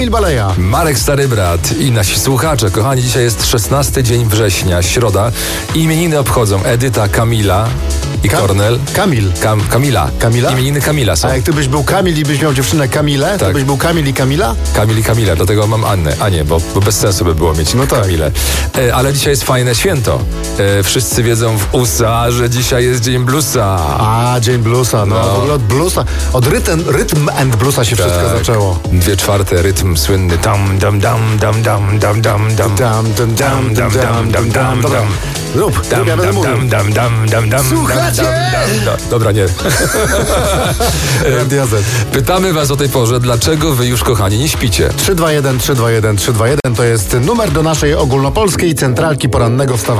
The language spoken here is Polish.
Baleja. Marek Stary Brat i nasi słuchacze. Kochani, dzisiaj jest 16 dzień września, środa. Imieniny obchodzą Edyta, Kamila i Kornel. Kamil. Kamila. Kamila? Imieniny Kamila są. A jak ty byś był Kamil i byś miał dziewczynę Kamilę, to Tak. byś był Kamil i Kamila? Kamil i Kamila, dlatego mam Annę. A nie, bo bez sensu by było mieć Kamilę. Ale dzisiaj jest fajne święto. Wszyscy wiedzą w USA, że dzisiaj jest dzień bluesa. A, dzień bluesa. No, w ogóle od bluesa, od rytm and bluesa się wszystko zaczęło. 2/4 rytm słynny. Dam, dam, dam, dam, dam, dam, dam, dam. Dobra, rób, ja będę mówił. Słuchacie! Dobra, nie. Radio Z. Pytamy was o tej porze, dlaczego wy już, kochani, nie śpicie? 321 321 321 to jest numer do naszej ogólnopolskiej centralki porannego wstawania.